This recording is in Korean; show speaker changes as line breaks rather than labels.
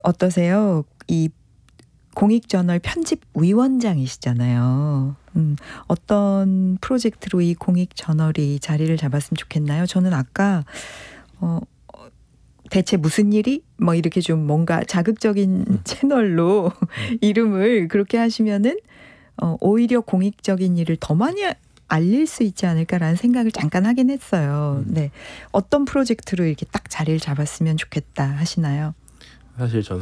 어떠세요? 이 공익저널 편집위원장이시잖아요. 어떤 프로젝트로 이 공익저널이 자리를 잡았으면 좋겠나요? 저는 아까 대체 무슨 일이? 뭐 이렇게 좀 뭔가 자극적인 채널로 이름을 그렇게 하시면은 오히려 공익적인 일을 더 많이 알릴 수 있지 않을까라는 생각을 잠깐 하긴 했어요. 네. 어떤 프로젝트로 이렇게 딱 자리를 잡았으면 좋겠다 하시나요?
사실 저는